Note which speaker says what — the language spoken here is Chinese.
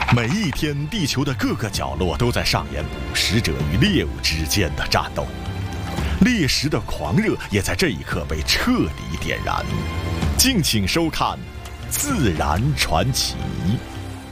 Speaker 1: 每一天，地球的各个角落都在上演捕食者与猎物之间的战斗，猎食的狂热也在这一刻被彻底点燃。敬请收看《自然传奇》。